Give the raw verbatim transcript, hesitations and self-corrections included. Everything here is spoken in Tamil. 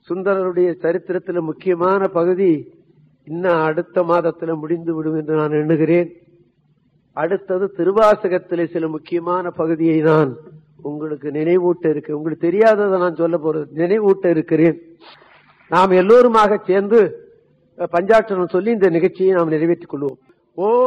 சுந்தரருடைய சரித்திரத்தில் முக்கியமான பகுதி இன்னும் அடுத்த மாதத்தில் முடிந்து விடும் என்று நான் எண்ணுகிறேன். அடுத்தது திருவாசகத்திலே சில முக்கியமான பகுதியை நான் உங்களுக்கு நினைவூட்ட இருக்கு. உங்களுக்கு தெரியாததை நான் சொல்ல போறது நினைவூட்ட இருக்கிறேன். நாம் எல்லோருமாக சேர்ந்து பஞ்சாட்சரம் சொல்லி இந்த நிகழ்ச்சியை நாம் நிறைவேற்றிக் கொள்வோம். ஓ